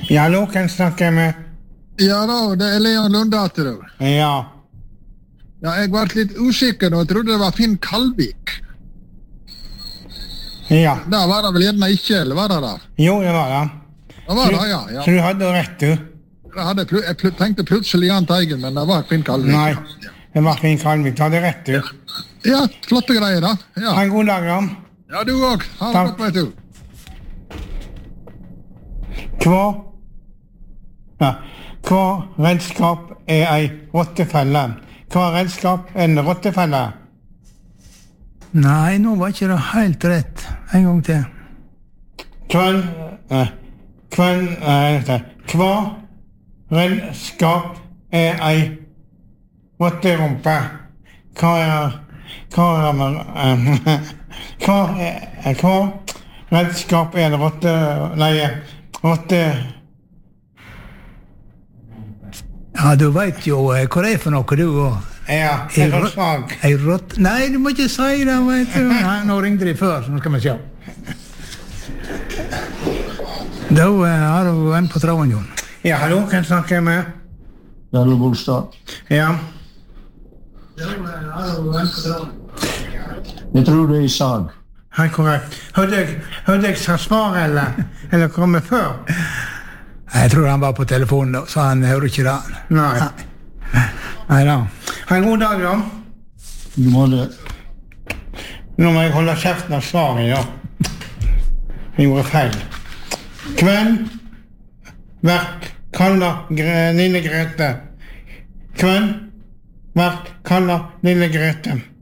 Ja, hallo, kan snakke med? Ja da, det er Leon Lundater. Ja. Ja, jeg var litt usikker og trodde det var Finn Kalvik. Ja. Da var det vel gjerne ikke, eller var det da? Jo, det var det. Det var det, ja. Så du hadde rett, du? Jeg tenkte plutselig Jahn Teigen, men det var Finn Kalvik. Nei, det var Finn Kalvik. Du hadde rett, du. Ja, flotte greier da. Ja. Ha en god dag, da. Ja, du også. Ha det godt, vet du. Hva redskap er ei rottefelle? Hva redskap er en rottefelle? Nei, nå var ikke det helt rett. En gang til. Hva redskap er ei rotterumpe? Hva redskap er en rotte... Ja, du vet jo hva det er for noe, du også. Ja, det er svag. Nei, du må ikke si det, vet du. Nei, nå ringte de før, så nå skal vi se. Da har du en på traven, Jon. Ja, hallo, kan jeg snakke med? Jarle Bolstad. Ja. Da har du en på traven. Jeg tror det er i sag. Helt korrekt. Hørte jeg sa svar, eller komme før? Jeg tror han var på telefonen da, så han hører ikke det. Nei. Nei da. Ha en god dag, da. Du må det. Nå må jeg holde kjeften av svaret, ja. Jeg gjorde feil. Hvem vært kaller lille Grete? Hvem vært kaller lille Grete?